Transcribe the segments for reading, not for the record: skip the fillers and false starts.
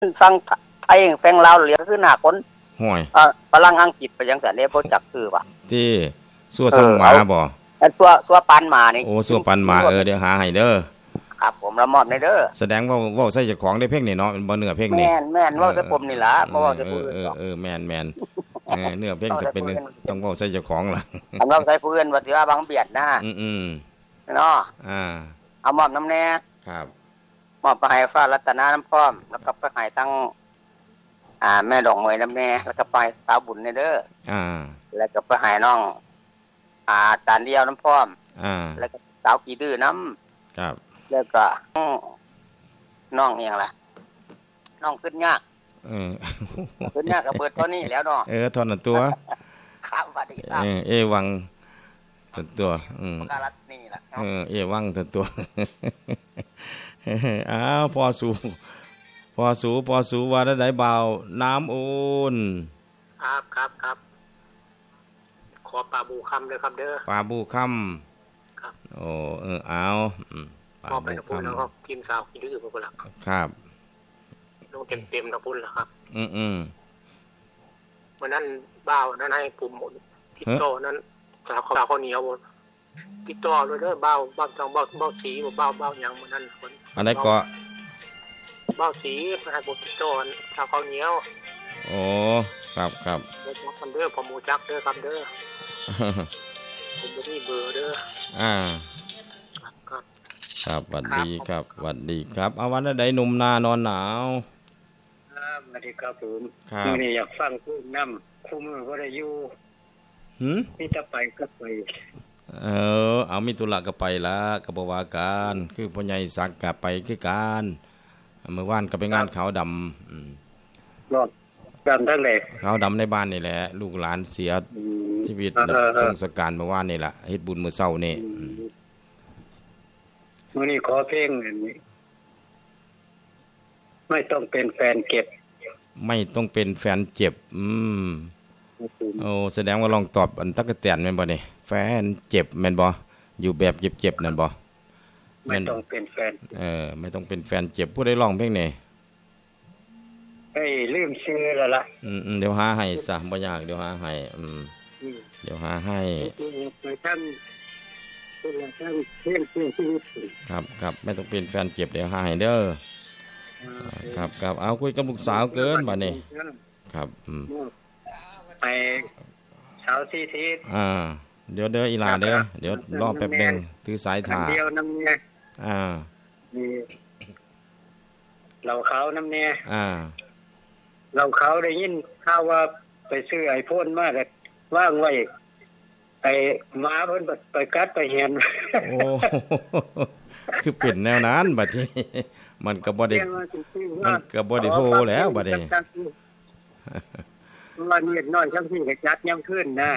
ฟังไทยแฟงลาวเหลือคือหน้าคนห่วยฝรั่งอังกฤษไปจังซั่นเด้บ่จักชื่อว่ะที่ซั่วสั่งหมาบ่อันซัวปานหมานี่โอ้ซั่วปันหมาเดี๋ยวหาให้เด้อครับผมละมอบในเด้อแสดงว่าเว้าใส่เจ้าของได้เพลงนี่เนาะบ่เนื้อเพลงนี่แม่นเว้าใส่ผมนี่ล่ะบ่เว้าใส่ผู้อื่นแม่นเนื้อเพลงก็เป็นต้องเว้าใส่เจ้าของล่ะอันเว้าใส่ผู้อื่นว่าสิว่าบางเบียดนะเนาะเอามอบน้ำแน่ครับมอบไปให้ฟ้ารัตนาน้ำพร้อมแล้วก็ไปให้ตั้งแม่ดอกเหมยน้ำแน่แล้วก็ไปสาวบุญในเด้อแล้วก็ไปให้น้องตาเดียวน้ำพร้อมแล้วก็สาวกี่ดื้อน้ำครับแล้วก็น้องเองล่ะน้องขึ้นยากขึ้นยากก็เบิดเท่านี้แล้วเนาะเท่านั้นตัวครับสวัสดีครับวังตัวกาลัดนี่ล่ะวังตัวอ้าวพอสู่ว่าได้เบาน้ำอูนครับขอปลาบูคำเลยครับเด้อปลาบูคำครับโอ้เอาปลาบูคำแล้วก็ทีมสาวกินดื้อพวกเราครับลงเต็มนะพุ่นล่ะครับวันนั้นบ้าวนั้นให้ปุ่มติดต่อนั้นสาวข้าวเหนียวติดต่อเลยเด้อบ้าวจังบ้าวสีบ้าวหยังมื้อนั้นคนอันไหนก็บ้าวสีให้ผมติดต่อสาวข้าวเหนียวโอ้ครับเด้อคำเด้อผมรู้จักเด้อคำเด้อผมบ่มีเบอร์เด้อครับสวัสดีครับเอาวันใดหนุ่มนานอนหนาวสวัสดีครับผมมื้อนี้อยากฟังคู่น้ำคู่มือบ่ได้อยู่มีแต่ไปก็ไปเอามีธุระก็ไปละก็บ่ว่ากันคือพ่อใหญ่ศักดิ์ก็ไปคือกันเมื่อวานก็ไปงานขาวดำรอบกันทั้งแหละขาวดำในบ้านนี่แหละลูกหลานเสียชีวิตสงสการเมื่อวานนี่ล่ะเฮ็ดบุญมื้อเช้านี่มื้อนี้ขอเพลงอันนี้ไม่ต้องเป็นแฟนเก็บไม่ต้องเป็นแฟนเจ็บโอ้แสดงว่าลองตอบอันตั๊กแตนแม่นบ่นี่แฟนเจ็บแม่นบ่อยู่แบบเจ็บๆนั่นบ่ไม่ต้องเป็นแฟนไม่ต้องเป็นแฟนเจ็บผู้ใดร้องเพลงนี่ลืมชื่อแล้วล่ะเดี๋ยวหาให้ซะบ่ยากเดี๋ยวหาให้เดี๋ยวหาให้ไปทั้งเพลงครับไม่ต้องเป็นแฟนเจ็บเดี๋ยวหาให้เด้อครับเอาคุยกับลูกสาวเกินบัดนี้ครับไปเช้าที่ทิศเดี๋ยวอีหลาเดี๋ยวรอแป๊บนึงถือสายถ่าเดียวน้ำเนี่ยเราเขาน้ำเนี่ยเราเขาได้ยินข่าวว่าไปซื้อiPhone มาแต่ว่างไว้ไอ้หมาเพิ่นไปกัดไปเห็นโอ้คือเป็นแนวนั้นบัดนี้มันก็บ่ได้โทรแล้วบัดนี้ว่าเนียดน้อยจังซี่ก็จัดยามคืนนะ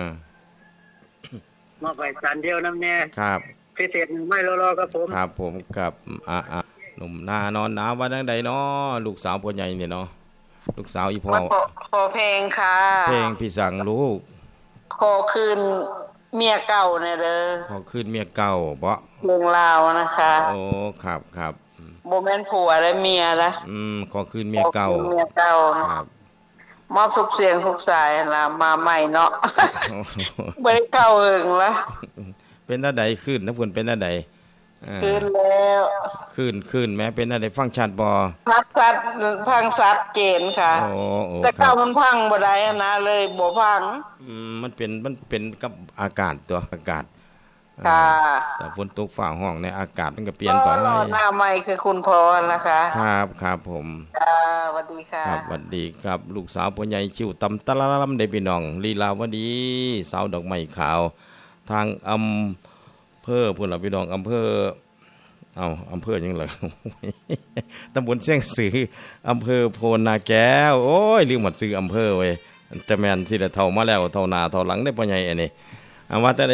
มาไปจานเดียวน้ำแน่ครับพิเศษไม่รอครับผมครับผมกับหนุ่มนานอนหนาววันใดเนาะลูกสาวพ่อใหญ่นี่เนาะลูกสาวอีพ่อขอเพลงค่ะเพลงพี่สั่งลูกขอคืนเมียเก่าเนี่ยเด้อขอคืนเมียเก่าบ่เมืองลาวนะคะโอ้ครับบ่แม่นผัวและเมียละขอคืนเมียเก่าครับมอบทุกเสียงทุกสายล่ะมาใหม่เนาะบ่ได้เก่าเอิงละเป็นอันใดคืนนะเพิ่นเป็นอันใดคืนแล้วคืนแม้เป็นอันใดฟังชัดบ่พังชัดเจนค่ะแต่เก่ามันพังบ่ได้นะเลยบ่พังมันเป็นกับอากาศตัวอากาศแต่ฝนตกฟ้าห้องในอากาศมันก็เปลี่ยนไปหน้าใหม่คือคุณพรนะคะครับผมสวัสดีค่ะครับสวัสดีครับลูกสาวพ่อใหญ่ชิวตำตะละลำได้พี่น้องลีลาวดีสาวดอกไม้ขาวทางอำเภอพุ่นล่ะพี่น้องอำเภออำเภอยังเหรอตำบลเชียงสืออำเภอโพนาแก้วโอ้ยลืมหมดชื่ออำเภอเว้ยแต่แม่นสิได้เท่ามาแล้วเท่าหน้าเท่าหลังได้พ่อใหญ่อันนี้ว่าแต่